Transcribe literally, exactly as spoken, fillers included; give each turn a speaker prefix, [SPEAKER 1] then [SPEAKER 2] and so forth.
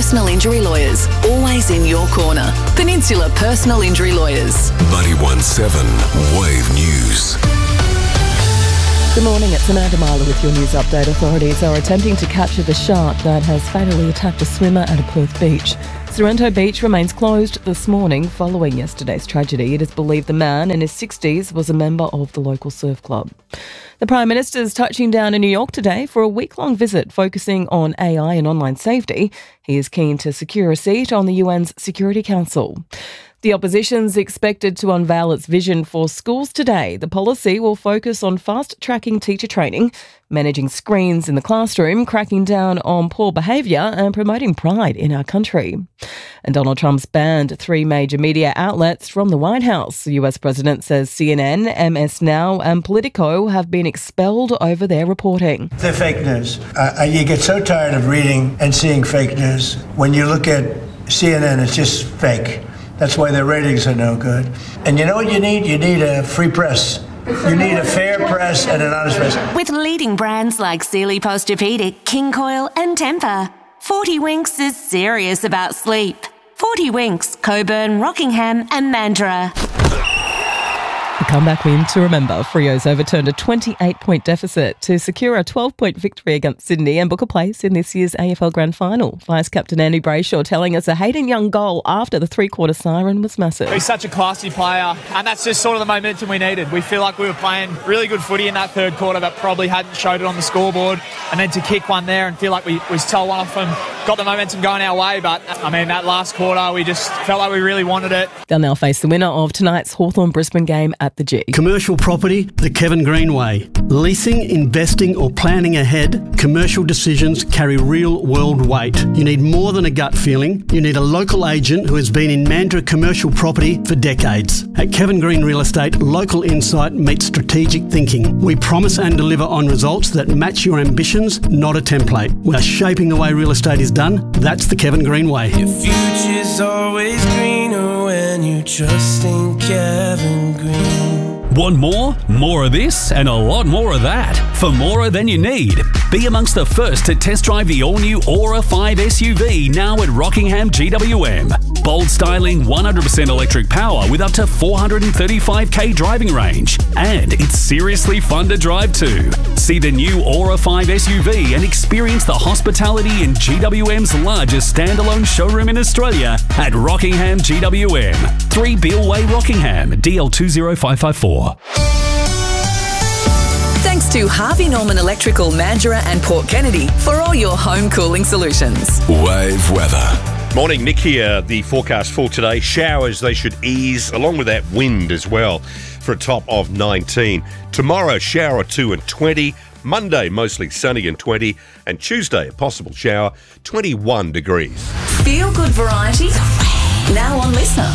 [SPEAKER 1] Personal Injury Lawyers, always in your corner. Peninsula Personal Injury Lawyers.
[SPEAKER 2] ninety-one point seven Wave News.
[SPEAKER 3] Good morning, it's Amanda Marler with your news update. Authorities are attempting to capture the shark that has fatally attacked a swimmer at a Perth beach. Sorrento Beach remains closed this morning following yesterday's tragedy. It is believed the man in his sixties was a member of the local surf club. The Prime Minister is touching down in New York today for a week-long visit focusing on A I and online safety. He is keen to secure a seat on the U N's Security Council. The opposition's expected to unveil its vision for schools today. The policy will focus on fast-tracking teacher training, managing screens in the classroom, cracking down on poor behaviour and promoting pride in our country. And Donald Trump's banned three major media outlets from the White House. The U S president says C N N, M S Now and Politico have been expelled over their reporting.
[SPEAKER 4] They're fake news. Uh, you get so tired of reading and seeing fake news. When you look at C N N, it's just fake. That's why their ratings are no good. And you know what you need? You need a free press. You need a fair press and an honest press.
[SPEAKER 5] With leading brands like Sealy Posturepedic, King Coil and Tempur, forty Winks is serious about sleep. forty Winks, Coburn, Rockingham and Mandurah.
[SPEAKER 3] A comeback win to remember. Freo's overturned a twenty-eight point deficit to secure a twelve point victory against Sydney and book a place in this year's A F L Grand Final. Vice Captain Andy Brayshaw telling us a Hayden Young goal after the three-quarter siren was massive.
[SPEAKER 6] He's such a classy player, and that's just sort of the momentum we needed. We feel like we were playing really good footy in that third quarter, but probably hadn't showed it on the scoreboard. And then to kick one there and feel like we, we stole one off them, got the momentum going our way. But, I mean, that last quarter, we just felt like we really wanted it.
[SPEAKER 3] They'll now face the winner of tonight's Hawthorn-Brisbane game at the G.
[SPEAKER 7] Commercial property, the Kevin Green way. Leasing, investing or planning ahead, commercial decisions carry real-world weight. You need more than a gut feeling. You need a local agent who has been in Mandurah commercial property for decades. At Kevin Green Real Estate, local insight meets strategic thinking. We promise and deliver on results that match your ambitions, not a template. We are shaping the way real estate is done. That's the Kevin Green way.
[SPEAKER 8] Your future's always greener when you trust in Kevin Green.
[SPEAKER 9] Want more? More of this and a lot more of that. For more than you need, be amongst the first to test drive the all-new Aura five S U V now at Rockingham G W M. Bold styling, one hundred percent electric power with up to four hundred thirty-five k driving range. And it's seriously fun to drive too. See the new Aura five S U V and experience the hospitality in G W M's largest standalone showroom in Australia at Rockingham G W M. three Beale Way, Rockingham, D L two zero five five four.
[SPEAKER 1] Thanks to Harvey Norman Electrical, Mandurah and Port Kennedy for all your home cooling solutions.
[SPEAKER 2] Wave weather.
[SPEAKER 10] Morning, Nick here. The forecast for today, showers, they should ease, along with that wind as well, for a top of nineteen. Tomorrow, shower or two and twenty. Monday, mostly sunny and twenty. And Tuesday, a possible shower, twenty-one degrees.
[SPEAKER 1] Feel good variety now on Listener.